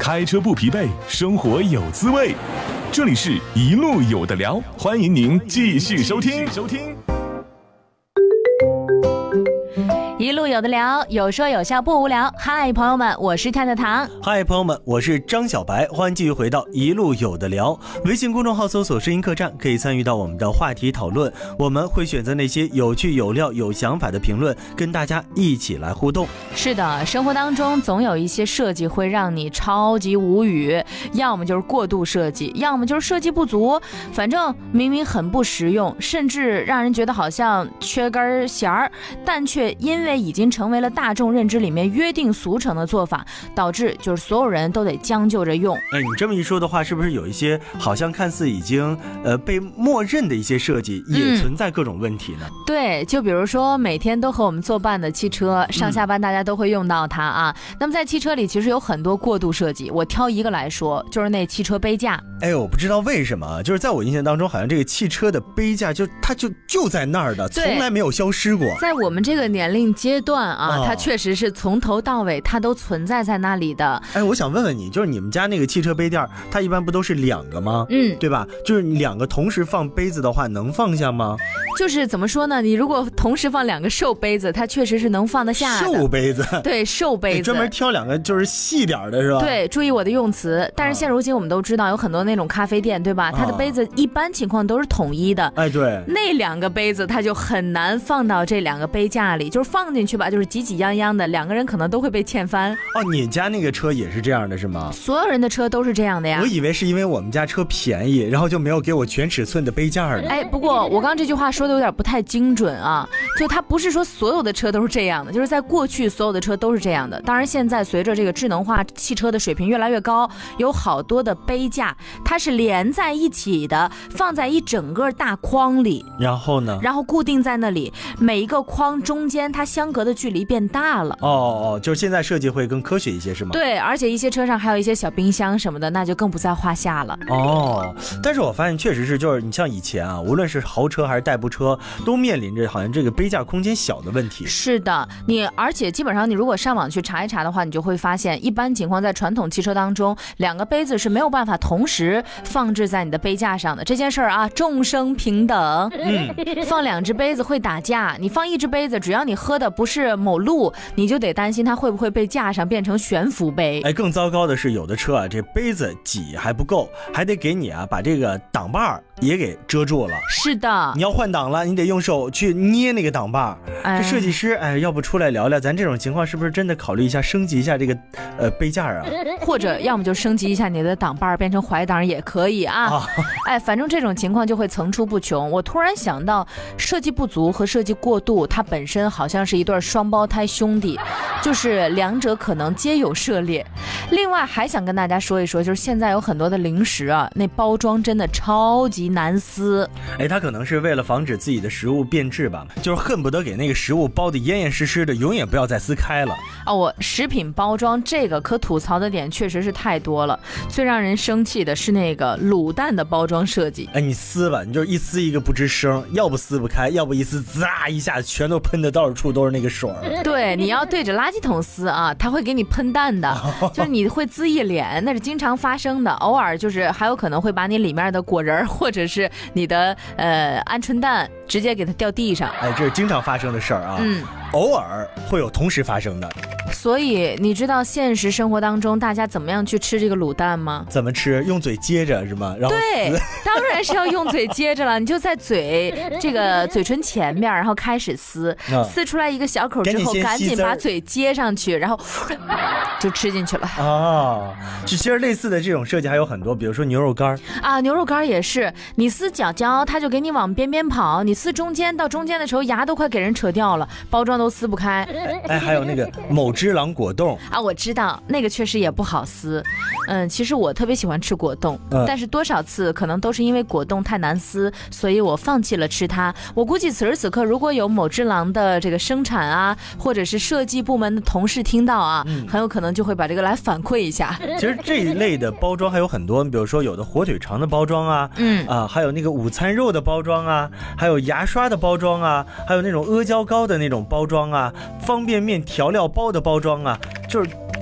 开车不疲惫，生活有滋味。这里是一路有的聊，欢迎您继续收听。 一路有的聊，有说有笑不无聊。嗨，朋友们，我是太太糖。 嗨，朋友们，我是张小白。欢迎继续回到一路有的聊。微信公众号搜索声音客栈，可以参与到我们的话题讨论。我们会选择那些有趣有料有想法的评论，跟大家一起来互动。 是的，生活当中总有一些设计会让你超级无语，要么就是过度设计，要么就是设计不足，反正明明很不实用，甚至让人觉得好像缺根弦儿，但却因为已经成为了大众认知里面约定俗成的做法，导致就是所有人都得将就着用。 你这么一说的话，是不是有一些好像看似已经被默认的一些设计也存在各种问题呢？ 对，就比如说每天都和我们作伴的汽车，上下班大家都会用到它啊。那么在汽车里其实有很多过度设计，我挑一个来说，就是那汽车杯架。 我不知道为什么，就是在我印象当中，好像这个汽车的杯架它就在那儿的，从来没有消失过。 在我们这个年龄阶段啊，它确实是从头到尾它都存在在那里的。 我想问问你，就是你们家那个汽车杯垫，它一般不都是两个吗？对吧？就是两个同时放杯子的话，能放下吗？ 就是怎么说呢？你如果同时放两个寿杯子，它确实是能放得下的。 寿杯子， 对，寿杯子， 专门挑两个就是细点的是吧？ 对，注意我的用词。但是现如今我们都知道，有很多那种咖啡店，对吧？它的杯子一般情况都是统一的。 对， 那两个杯子它就很难放到这两个杯架里，就是放进去吧，就是挤挤泱泱的，两个人可能都会被欠翻。 你家那个车也是这样的是吗？ 所有人的车都是这样的呀。 我以为是因为我们家车便宜，然后就没有给我全尺寸的杯架呢。 不过我刚刚这句话说的有点不太精准啊，就它不是说所有的车都是这样的，就是在过去所有的车都是这样的。当然现在随着这个智能化汽车的水平越来越高，有好多的杯架它是连在一起的，放在一整个大框里， 然后呢？ 然后固定在那里，每一个框中间它相隔的距离变大了。 就是现在设计会更科学一些是吗？ 对，而且一些车上还有一些小冰箱什么的，那就更不在话下了。 但是我发现确实是，就是你像以前啊，无论是豪车还是代步车，都面临着好像这个杯架空间小的问题。 是的，而且基本上你如果上网去查一查的话，你就会发现一般情况在传统汽车当中，两个杯子是没有办法同时放置在你的杯架上的。这件事儿啊，众生平等。放两只杯子会打架，你放一只杯子，只要你喝的不是某路，你就得担心它会不会被架上变成悬浮杯。 更糟糕的是，有的车啊，这杯子挤还不够，还得给你啊把这个挡把也给遮住了。 是的， 你要换挡了，你得用手去捏那个挡把。这设计师要不出来聊聊，咱这种情况是不是真的考虑一下升级一下这个杯架啊？或者要么就升级一下你的挡把变成怀挡也可以啊。反正这种情况就会层出不穷。我突然想到，设计不足和设计过度，它本身好像是一对双胞胎兄弟，就是两者可能皆有涉猎。另外还想跟大家说一说，就是现在有很多的零食啊，那包装真的超级难撕。 它可能是为了防止自己的食物变质吧，就是恨不得给那个食物包得严严实实的，永远不要再撕开了。 我食品包装这个可吐槽的点确实是太多了。最让人生气的是那个卤蛋的包装设计。 你撕吧，你就一撕一个不吱声，要不撕不开，要不一撕滋一下全都喷的到处都是那个水。 对，你要对着垃圾桶撕啊，它会给你喷蛋的，就是你会滋一脸，那是经常发生的。偶尔就是还有可能会把你里面的果仁或者是你的鹌鹑蛋直接给它掉地上。 这是经常发生的事儿啊。偶尔会有同时发生的。 所以你知道现实生活当中大家怎么样去吃这个卤蛋吗？ 怎么吃？用嘴接着是吗？然后对，当然是要用嘴接着了。你就在这个嘴唇前面，然后开始撕，撕出来一个小口之后，赶紧把嘴接上去，然后就吃进去了。 其实类似的这种设计还有很多，比如说牛肉干啊，牛肉干也是，你撕角角，它就给你往边边跑；你撕中间，到中间的时候牙都快给人扯掉了，包装都撕不开。 还有那个某只狼果冻啊，我知道那个确实也不好撕。其实我特别喜欢吃果冻，但是多少次可能都是因为果冻太难撕，所以我放弃了吃它。我估计此时此刻如果有某只狼的这个生产啊，或者是设计部门的同事听到啊，很有可能就会把这个来反馈一下。 其实这一类的包装还有很多，比如说有的火腿肠的包装啊，还有那个午餐肉的包装啊，还有牙刷的包装啊，还有那种阿胶糕的那种包装啊，方便面调料包的包装啊，就是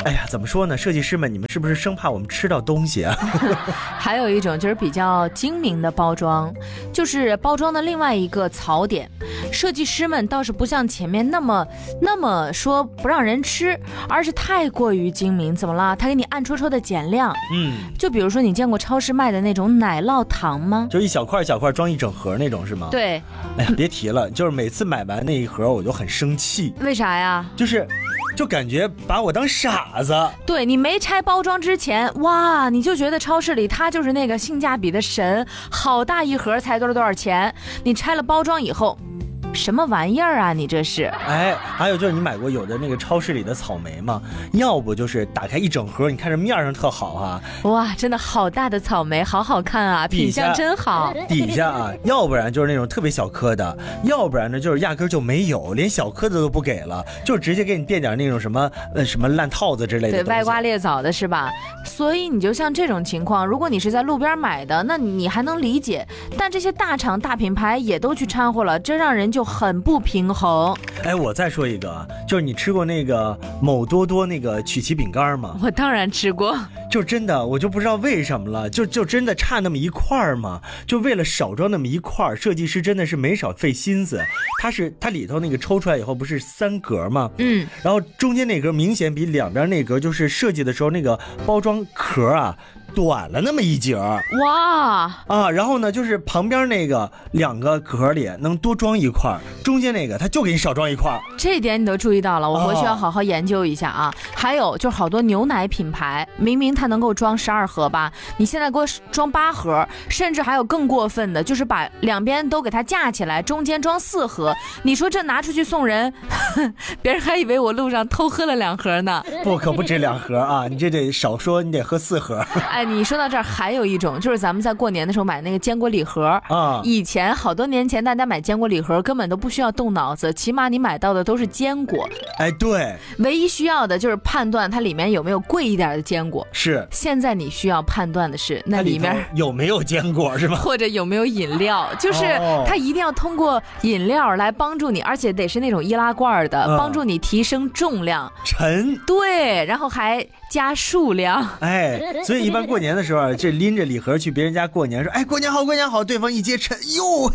哎呀，怎么说呢？设计师们，你们是不是生怕我们吃到东西啊？ 还有一种就是比较精明的包装，就是包装的另外一个槽点。设计师们倒是不像前面那么说不让人吃，而是太过于精明。怎么了？他给你暗戳戳的减量。就比如说你见过超市卖的那种奶酪糖吗？ 就一小块小块装一整盒那种是吗？ 对。 哎呀，别提了，就是每次买完那一盒我就很生气。 为啥呀？ 就感觉把我当傻子。 对，你没拆包装之前，哇，你就觉得超市里它就是那个性价比的神，好大一盒才多少钱。你拆了包装以后，什么玩意儿啊你这是。 哎，还有就是你买过有的那个超市里的草莓吗？要不就是打开一整盒，你看这面上特好啊， 哇，真的好大的草莓，好好看啊，品相真好。 底下啊，要不然就是那种特别小颗的，要不然呢就是压根就没有，连小颗的都不给了，就直接给你垫点那种什么烂套子之类的。 对，歪瓜裂枣的是吧？所以你就像这种情况，如果你是在路边买的，那你还能理解，但这些大厂大品牌也都去掺和了，这让人就很不平衡。 哎，我再说一个，就是你吃过那个某多多那个曲奇饼干吗？ 我当然吃过。 就真的我就不知道为什么了，就真的差那么一块嘛，就为了少装那么一块，设计师真的是没少费心思。它里头那个抽出来以后不是3格吗？然后中间那格明显比两边那格就是设计的时候那个包装壳啊短了那么一截儿。 哇啊，然后呢就是旁边那个2个壳里能多装一块，中间那个它就给你少装一块。 这一点你都注意到了，我回去要好好研究一下啊。还有就是好多牛奶品牌，明明它能够装12盒吧，你现在给我装8盒，甚至还有更过分的，就是把两边都给它架起来，中间装4盒。你说这拿出去送人，别人还以为我路上偷喝了2盒呢。 不，可不止2盒啊，你这得少说，你得喝4盒。 哎，你说到这儿，还有一种就是咱们在过年的时候买那个坚果礼盒啊。 以前好多年前，大家买坚果礼盒根本都不需要动脑子，起码你买到的都是坚果。 哎，对， 唯一需要的就是判断它里面有没有贵一点的坚果。 是， 现在你需要判断的是那里面有没有坚果是吧？ 或者有没有饮料，就是它一定要通过饮料来帮助你，而且得是那种易拉罐的，帮助你提升重量。 沉。 对，然后还加数量。 哎，所以一般过年的时候，这拎着礼盒去别人家过年，说哎过年好过年好，对方一接沉，哟